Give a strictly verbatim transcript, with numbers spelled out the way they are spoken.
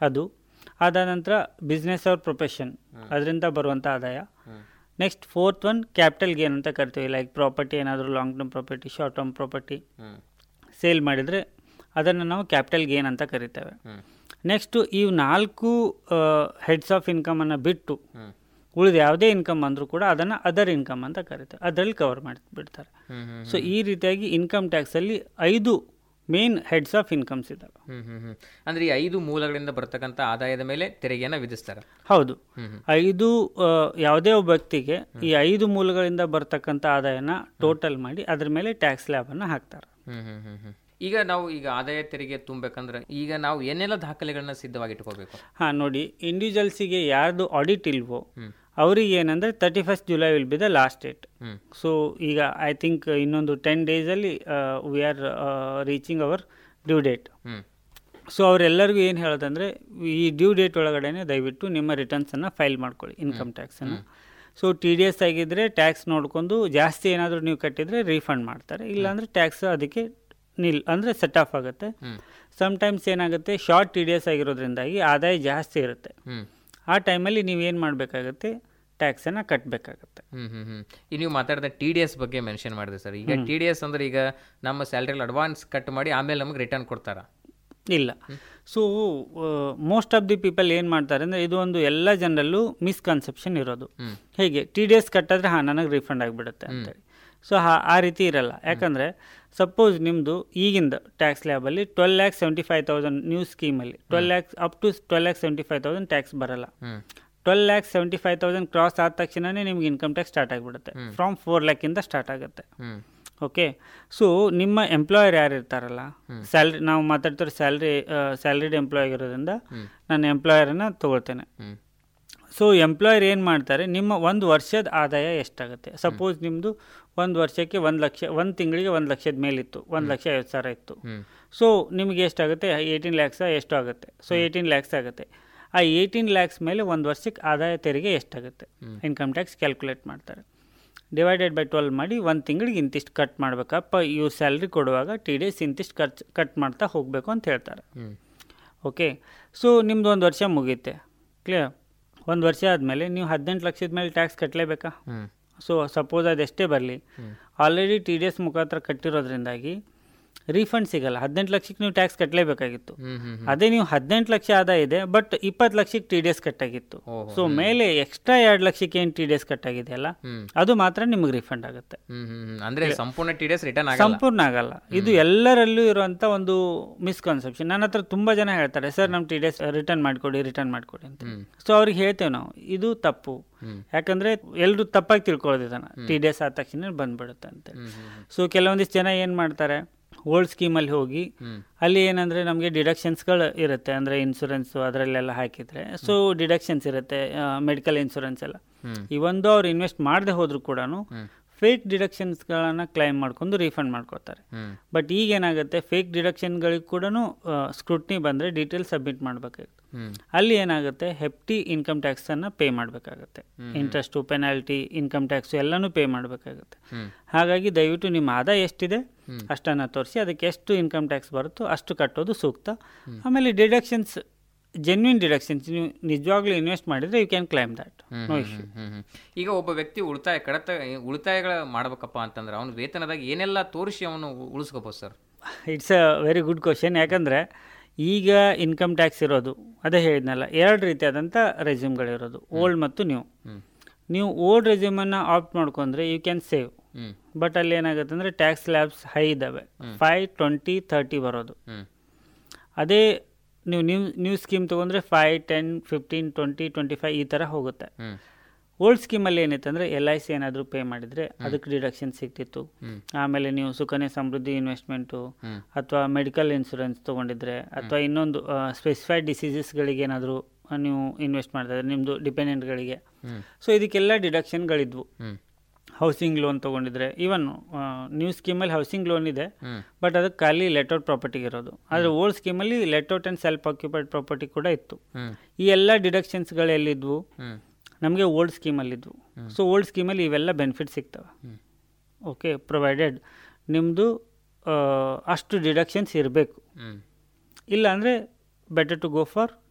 ಅದು. ಅದಾದ ನಂತರ ಬಿಸ್ನೆಸ್ ಅವ್ರ ಪ್ರೊಫೆಷನ್, ಅದರಿಂದ ಬರುವಂಥ ಆದಾಯ. Next fourth one capital gain ಅಂತ ಕರಿತೀವಿ. ಲೈಕ್ ಪ್ರಾಪರ್ಟಿ, ಏನಾದರೂ long term property, short term property sale ಮಾಡಿದರೆ ಅದನ್ನು ನಾವು ಕ್ಯಾಪಿಟಲ್ ಗೇನ್ ಅಂತ ಕರಿತೇವೆ. ನೆಕ್ಸ್ಟು ಇವು ನಾಲ್ಕು ಹೆಡ್ಸ್ ಆಫ್ ಇನ್ಕಮನ್ನು ಬಿಟ್ಟು ಉಳಿದ ಯಾವುದೇ ಇನ್ಕಮ್ ಅಂದರೂ ಕೂಡ ಅದನ್ನು ಅದರ್ ಇನ್ಕಮ್ ಅಂತ ಕರಿತೇವೆ, ಅದರಲ್ಲಿ ಕವರ್ ಮಾಡಿ ಬಿಡ್ತಾರೆ. ಸೊ ಈ ರೀತಿಯಾಗಿ ಇನ್ಕಮ್ ಟ್ಯಾಕ್ಸಲ್ಲಿ ಐದು ಮೇನ್ ಹೆಡ್ಸ್ ಆಫ್ ಇನ್ಕಮ್ಸ್ ಇದ್ದಾವೆ. ಅಂದರೆ ಈ ಐದು ಮೂಲಗಳಿಂದ ಬರ್ತಕ್ಕಂಥ ಆದಾಯದ ಮೇಲೆ ತೆರಿಗೆಯನ್ನು ವಿಧಿಸ್ತಾರೆ. ಹೌದು, ಐದು ಯಾವುದೇ ಒಬ್ಬ ವ್ಯಕ್ತಿಗೆ ಈ ಐದು ಮೂಲಗಳಿಂದ ಬರ್ತಕ್ಕಂಥ ಆದಾಯನ ಟೋಟಲ್ ಮಾಡಿ ಅದ್ರ ಮೇಲೆ ಟ್ಯಾಕ್ಸ್ ಲ್ಯಾಬನ್ನು ಹಾಕ್ತಾರೆ. ಈಗ ನಾವು ಈಗ ಆದಾಯ ತೆರಿಗೆ ತುಂಬಬೇಕಂದ್ರೆ ಈಗ ನಾವು ಏನೆಲ್ಲ ದಾಖಲೆಗಳನ್ನ ಸಿದ್ಧವಾಗಿ ಇಟ್ಕೋಬೇಕು? ಹಾಂ ನೋಡಿ, ಇಂಡಿವಿಜುವಲ್ಸಿಗೆ ಯಾರ್ದು ಆಡಿಟ್ ಇಲ್ವೋ ಅವ್ರಿಗೆ ಏನಂದರೆ thirty first July will be the last date. So ಈಗ ಐ ಥಿಂಕ್ ಇನ್ನೊಂದು ಟೆನ್ ಡೇಸಲ್ಲಿ we are reaching hour due date. So ಅವರೆಲ್ಲರಿಗೂ ಏನು ಹೇಳೋದಂದರೆ ಈ ಡ್ಯೂ ಡೇಟ್ ಒಳಗಡೆ ದಯವಿಟ್ಟು ನಿಮ್ಮ ರಿಟರ್ನ್ಸನ್ನು ಫೈಲ್ ಮಾಡ್ಕೊಳ್ಳಿ, income ಟ್ಯಾಕ್ಸನ್ನು. So T D S ಆಗಿದ್ದರೆ ಟ್ಯಾಕ್ಸ್ ನೋಡ್ಕೊಂಡು ಜಾಸ್ತಿ ಏನಾದರೂ ನೀವು ಕಟ್ಟಿದರೆ ರೀಫಂಡ್ ಮಾಡ್ತಾರೆ, ಇಲ್ಲಾಂದರೆ ಟ್ಯಾಕ್ಸ್ ಅದಕ್ಕೆ ನಿಲ್ ಅಂದರೆ ಸೆಟ್ ಆಫ್ ಆಗುತ್ತೆ. ಸಮ್ಟೈಮ್ಸ್ ಏನಾಗುತ್ತೆ, ಶಾರ್ಟ್ ಟಿ ಡಿ ಎಸ್ ಆಗಿರೋದ್ರಿಂದಾಗಿ ಆದಾಯ ಜಾಸ್ತಿ ಇರುತ್ತೆ. ಆ ಟೈಮಲ್ಲಿ ನೀವೇನು ಮಾಡಬೇಕಾಗುತ್ತೆ, ಟ್ಯಾಕ್ಸನ್ನು ಕಟ್ಟಬೇಕಾಗತ್ತೆ. ಹ್ಞೂ ಹ್ಞೂ ಹ್ಞೂ ಈಗ ನೀವು ಮಾತಾಡಿದ ಟಿ ಡಿ ಎಸ್ ಬಗ್ಗೆ ಮೆನ್ಷನ್ ಮಾಡಿದೆ ಸರ್. ಈಗ ಟಿ ಡಿ ಎಸ್ ಅಂದರೆ ಈಗ ನಮ್ಮ ಸ್ಯಾಲ್ರಿಯಲ್ಲಿ ಅಡ್ವಾನ್ಸ್ ಕಟ್ ಮಾಡಿ ಆಮೇಲೆ ನಮಗೆ ರಿಟರ್ನ್ ಕೊಡ್ತಾರಾ? ಇಲ್ಲ. So most of the people ಏನು ಮಾಡ್ತಾರೆ ಅಂದರೆ ಇದು ಒಂದು ಎಲ್ಲ ಜನರಲ್ಲೂ ಮಿಸ್ಕನ್ಸೆಪ್ಷನ್ ಇರೋದು. ಹೇಗೆ ಟಿ ಡಿ ಎಸ್ ಕಟ್ಟಿದ್ರೆ ಹಾಂ ನನಗೆ ರಿಫಂಡ್ ಆಗಿಬಿಡುತ್ತೆ ಅಂತೇಳಿ. ಸೊ ಹಾ ಆ ರೀತಿ ಇರಲ್ಲ. ಯಾಕಂದರೆ ಸಪೋಸ್ ನಿಮ್ಮದು ಈಗಿಂದ tax ಲ್ಯಾಬಲ್ಲಿ twelve lakhs seventy five thousand new ಸ್ಕೀಮಲ್ಲಿ twelve lakhs up to twelve lakhs seventy five thousand tax ಬರಲ್ಲ. Twelve lakhs seventy five thousand cross ಆದ ತಕ್ಷಣವೇ ನಿಮ್ಗೆ ಇನ್ಕಮ್ ಟ್ಯಾಕ್ಸ್ ಸ್ಟಾರ್ಟ್ ಆಗಿಬಿಡುತ್ತೆ. ಫ್ರಮ್ ಫೋರ್ ಲ್ಯಾಕಿಂದ ಸ್ಟಾರ್ಟ್ ಆಗುತ್ತೆ. ಓಕೆ, ಸೊ ನಿಮ್ಮ ಎಂಪ್ಲಾಯರ್ ಯಾರು ಇರ್ತಾರಲ್ಲ, ಸ್ಯಾಲ್ರಿ ನಾವು ಮಾತಾಡ್ತಾರೆ ಸ್ಯಾಲ್ರಿ ಸ್ಯಾಲ್ರಿಡ್ ಎಂಪ್ಲಾಯ್ ಆಗಿರೋದ್ರಿಂದ ನಾನು ಎಂಪ್ಲಾಯರನ್ನು ತೊಗೊಳ್ತೇನೆ. ಸೊ ಎಂಪ್ಲಾಯರ್ ಏನು ಮಾಡ್ತಾರೆ, ನಿಮ್ಮ ಒಂದು ವರ್ಷದ ಆದಾಯ ಎಷ್ಟಾಗುತ್ತೆ. ಸಪೋಸ್ ನಿಮ್ಮದು ಒಂದು ವರ್ಷಕ್ಕೆ ಒಂದು ಲಕ್ಷ, ಒಂದು ತಿಂಗಳಿಗೆ ಒಂದು ಲಕ್ಷದ ಮೇಲಿತ್ತು, ಒಂದು ಲಕ್ಷ ಐವತ್ತು ಸಾವಿರ ಇತ್ತು. ಸೊ ನಿಮಗೆ ಎಷ್ಟಾಗುತ್ತೆ, ಏಯ್ಟೀನ್ ಲ್ಯಾಕ್ಸ ಎಷ್ಟು ಆಗುತ್ತೆ. ಸೊ ಏಯ್ಟೀನ್ ಲ್ಯಾಕ್ಸ್ ಆಗುತ್ತೆ. ಆ ಏಯ್ಟೀನ್ ಲ್ಯಾಕ್ಸ್ ಮೇಲೆ ಒಂದು ವರ್ಷಕ್ಕೆ ಆದಾಯ ತೆರಿಗೆ ಎಷ್ಟಾಗುತ್ತೆ, ಇನ್ಕಮ್ ಟ್ಯಾಕ್ಸ್ ಕ್ಯಾಲ್ಕುಲೇಟ್ ಮಾಡ್ತಾರೆ. ಡಿವೈಡೆಡ್ ಬೈ ಟ್ವೆಲ್ ಮಾಡಿ ಒಂದು ತಿಂಗಳಿಗೆ ಇಂತಿಷ್ಟು ಕಟ್ ಮಾಡಬೇಕಪ್ಪ, ಇವ್ರ ಸ್ಯಾಲ್ರಿ ಕೊಡುವಾಗ ಟಿ ಡಿ ಎಸ್ ಇಂತಿಷ್ಟು ಖರ್ಚು ಕಟ್ ಮಾಡ್ತಾ ಹೋಗಬೇಕು ಅಂತ ಹೇಳ್ತಾರೆ. ಓಕೆ, ಸೊ ನಿಮ್ಮದು ಒಂದು ವರ್ಷ ಮುಗೀತೆ, ಕ್ಲಿಯರ್. ಒಂದು ವರ್ಷ ಆದಮೇಲೆ ನೀವು ಹದಿನೆಂಟು ಲಕ್ಷದ ಮೇಲೆ ಟ್ಯಾಕ್ಸ್ ಕಟ್ಟಲೇಬೇಕಾ? ಸೊ ಸಪೋಸ್ ಅದೆಷ್ಟೇ ಬರಲಿ, ಆಲ್ರೆಡಿ ಟಿ ಡಿ ಎಸ್ ಮುಖಾಂತರ ಕಟ್ಟಿರೋದ್ರಿಂದಾಗಿ ರೀಫಂಡ್ ಸಿಗಲ್ಲ. ಹದಿನೆಂಟು ಲಕ್ಷಕ್ಕೆ ನೀವು ಟ್ಯಾಕ್ಸ್ ಕಟ್ಟಲೇಬೇಕಾಗಿತ್ತು. ಅದೇ ನೀವು ಹದಿನೆಂಟು ಲಕ್ಷ ಆದಾಯ ಇದೆ ಬಟ್ ಇಪ್ಪತ್ತು ಲಕ್ಷಕ್ಕೆ ಟಿ ಡಿ ಎಸ್ ಕಟ್ಟಾಗಿತ್ತು. ಸೊ ಮೇಲೆ ಎಕ್ಸ್ಟ್ರಾ ಎರಡು ಲಕ್ಷಕ್ಕೆ ಏನು ಟಿ ಡಿ ಎಸ್ ಕಟ್ಟಾಗಿದೆ ಅಲ್ಲ, ಅದು ಮಾತ್ರ ನಿಮಗೆ ರಿಫಂಡ್ ಆಗುತ್ತೆ. ಅಂದ್ರೆ ಸಂಪೂರ್ಣ ಟಿ ಡಿ ಎಸ್ ರಿಟರ್ನ್ ಸಂಪೂರ್ಣ ಆಗಲ್ಲ. ಇದು ಎಲ್ಲರಲ್ಲೂ ಇರುವಂತ ಒಂದು ಮಿಸ್ಕನ್ಸೆಪ್ಷನ್. ನನ್ನ ಹತ್ರ ತುಂಬಾ ಜನ ಹೇಳ್ತಾರೆ, ಸರ್ ನಮ್ಮ ಟಿ ಡಿ ಎಸ್ ರಿಟರ್ನ್ ಮಾಡಿಕೊಡಿ ರಿಟರ್ನ್ ಮಾಡಿಕೊಡಿ ಅಂತ. ಸೊ ಅವ್ರಿಗೆ ಹೇಳ್ತೇವೆ ನಾವು, ಇದು ತಪ್ಪು. ಯಾಕಂದ್ರೆ ಎಲ್ಲರೂ ತಪ್ಪಾಗಿ ತಿಳ್ಕೊಳ್ಳೋದಿದ್ದಾನೆ, ಟಿ ಡಿ ಎಸ್ ಆದ ತಕ್ಷಣ ಬಂದ್ಬಿಡುತ್ತೆ ಅಂತ. ಸೊ ಕೆಲವೊಂದಿಷ್ಟು ಜನ ಏನು ಮಾಡ್ತಾರೆ, ಓಲ್ಡ್ ಸ್ಕೀಮಲ್ಲಿ ಹೋಗಿ ಅಲ್ಲಿ ಏನಂದರೆ ನಮಗೆ ಡಿಡಕ್ಷನ್ಸ್ಗಳು ಇರುತ್ತೆ, ಅಂದರೆ ಇನ್ಶೂರೆನ್ಸು ಅದರಲ್ಲೆಲ್ಲ ಹಾಕಿದರೆ ಸೊ ಡಿಡಕ್ಷನ್ಸ್ ಇರುತ್ತೆ, ಮೆಡಿಕಲ್ ಇನ್ಶೂರೆನ್ಸ್ ಎಲ್ಲ. ಇವೊಂದು ಅವ್ರು ಇನ್ವೆಸ್ಟ್ ಮಾಡದೆ ಹೋದರೂ ಕೂಡ ಫೇಕ್ ಡಿಡಕ್ಷನ್ಸ್ಗಳನ್ನು ಕ್ಲೈಮ್ ಮಾಡ್ಕೊಂಡು ರೀಫಂಡ್ ಮಾಡ್ಕೋತಾರೆ. ಬಟ್ ಈಗ ಏನಾಗುತ್ತೆ, ಫೇಕ್ ಡಿಡಕ್ಷನ್ಗಳಿಗೆ ಕೂಡ ಸ್ಕ್ರೂಟ್ನಿ ಬಂದರೆ ಡೀಟೇಲ್ಸ್ ಸಬ್ಮಿಟ್ ಮಾಡಬೇಕಾಗುತ್ತೆ. ಅಲ್ಲಿ ಏನಾಗುತ್ತೆ, ಹೆಫ್ಟಿ ಇನ್ಕಮ್ ಟ್ಯಾಕ್ಸನ್ನು ಪೇ ಮಾಡಬೇಕಾಗುತ್ತೆ. ಇಂಟ್ರೆಸ್ಟು, ಪೆನಾಲ್ಟಿ, ಇನ್ಕಮ್ ಟ್ಯಾಕ್ಸು ಎಲ್ಲನೂ ಪೇ ಮಾಡಬೇಕಾಗುತ್ತೆ. ಹಾಗಾಗಿ ದಯವಿಟ್ಟು ನಿಮ್ಮ ಆದಾಯ ಎಷ್ಟಿದೆ ಅಷ್ಟನ್ನು ತೋರಿಸಿ ಅದಕ್ಕೆ ಎಷ್ಟು ಇನ್ಕಮ್ ಟ್ಯಾಕ್ಸ್ ಬರುತ್ತೋ ಅಷ್ಟು ಕಟ್ಟೋದು ಸೂಕ್ತ. ಆಮೇಲೆ ಡಿಡಕ್ಷನ್ಸ್, ಜೆನ್ವಿನ್ ಡಿಡಕ್ಷನ್ಸ್ ನೀವು ನಿಜವಾಗ್ಲೂ ಇನ್ವೆಸ್ಟ್ ಮಾಡಿದರೆ you can claim that, no issue. ಈಗ ಒಬ್ಬ ವ್ಯಕ್ತಿ ಉಳಿತಾಯ ಕಡತ ಉಳಿತಾಯಗಳ ಮಾಡಬೇಕಪ್ಪ ಅಂತಂದ್ರೆ ಅವನು ವೇತನದಾಗ ಏನೆಲ್ಲ ತೋರಿಸಿ ಅವನು ಉಳಿಸ್ಕೋಬೋದು sir? It's a very good question. ಯಾಕಂದರೆ ಈಗ ಇನ್ಕಮ್ ಟ್ಯಾಕ್ಸ್ ಇರೋದು ಅದೇ ಹೇಳಿದ್ನಲ್ಲ, ಎರಡು ರೀತಿಯಾದಂಥ ರೆಸ್ಯೂಮ್ಗಳಿರೋದು, ಓಲ್ಡ್ ಮತ್ತು ನ್ಯೂ. ನೀವು ಓಲ್ಡ್ ರೆಸ್ಯೂಮನ್ನು ಆಪ್ಟ್ ಮಾಡ್ಕೊಂಡ್ರೆ ಯು ಕ್ಯಾನ್ ಸೇವ್. ಬಟ್ ಅಲ್ಲಿ ಏನಾಗುತ್ತೆ ಅಂದರೆ ಟ್ಯಾಕ್ಸ್ ಲ್ಯಾಬ್ಸ್ ಹೈ ಇದ್ದಾವೆ, ಫೈವ್ ಟ್ವೆಂಟಿ ತರ್ಟಿ ಬರೋದು. ಅದೇ ನೀವು ನ್ಯೂ ನ್ಯೂ ಸ್ಕೀಮ್ ತೊಗೊಂಡ್ರೆ five ten fifteen twenty twenty five ಈ ಥರ ಹೋಗುತ್ತೆ. ಓಲ್ಡ್ ಸ್ಕೀಮಲ್ಲಿ ಏನಿತ್ತು ಅಂದರೆ ಎಲ್ ಐ ಸಿ ಏನಾದರೂ ಪೇ ಮಾಡಿದರೆ ಅದಕ್ಕೆ ಡಿಡಕ್ಷನ್ ಸಿಗ್ತಿತ್ತು. ಆಮೇಲೆ ನೀವು ಸುಕನ್ಯಾ ಸಮೃದ್ಧಿ ಇನ್ವೆಸ್ಟ್ಮೆಂಟು ಅಥವಾ ಮೆಡಿಕಲ್ ಇನ್ಶೂರೆನ್ಸ್ ತೊಗೊಂಡಿದ್ರೆ ಅಥವಾ ಇನ್ನೊಂದು ಸ್ಪೆಸಿಫೈಡ್ ಡಿಸೀಸಸ್ಗಳಿಗೆ ಏನಾದರೂ ನೀವು ಇನ್ವೆಸ್ಟ್ ಮಾಡ್ತಾಯಿದ್ರೆ ನಿಮ್ಮದು ಡಿಪೆಂಡೆಂಟ್ಗಳಿಗೆ, ಸೊ ಇದಕ್ಕೆಲ್ಲ ಡಿಡಕ್ಷನ್ಗಳಿದ್ವು. Housing loan ತೊಗೊಂಡಿದ್ರೆ, even new ಸ್ಕೀಮಲ್ಲಿ housing loan ಇದೆ ಬಟ್ ಅದಕ್ಕೆ ಖಾಲಿ ಲೆಟ್ಔಟ್ ಪ್ರಾಪರ್ಟಿಗೆ ಇರೋದು. ಆದರೆ old ಸ್ಕೀಮಲ್ಲಿ let out and self occupied property ಕೂಡ ಇತ್ತು. ಈ ಎಲ್ಲ ಡಿಡಕ್ಷನ್ಸ್ಗಳು ಎಲ್ಲಿದ್ವು, ನಮಗೆ ಓಲ್ಡ್ ಸ್ಕೀಮಲ್ಲಿದ್ವು. ಸೊ ಓಲ್ಡ್ ಸ್ಕೀಮಲ್ಲಿ ಇವೆಲ್ಲ ಬೆನಿಫಿಟ್ ಸಿಗ್ತವೆ. ಓಕೆ, ಪ್ರೊವೈಡೆಡ್ ನಿಮ್ಮದು ಅಷ್ಟು ಡಿಡಕ್ಷನ್ಸ್ ಇರಬೇಕು. ಇಲ್ಲ ಅಂದರೆ ಬೆಟರ್ ಟು ಗೋ ಫಾರ್